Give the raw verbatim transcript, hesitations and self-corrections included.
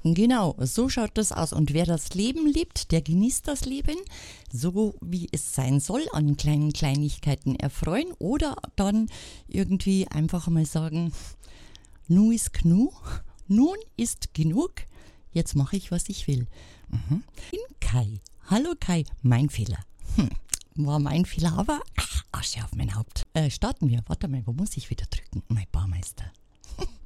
Genau, so schaut das aus. Und wer das Leben liebt, der genießt das Leben, so wie es sein soll, an kleinen Kleinigkeiten erfreuen oder dann irgendwie einfach mal sagen, nu ist gnu, nun ist genug, jetzt mache ich, was ich will. Mhm. In Kai. Hallo Kai, mein Fehler. Hm. War mein Fehler, aber ach, Asche auf mein Haupt. Äh, starten wir. Warte mal, wo muss ich wieder drücken? Mein Baumeister.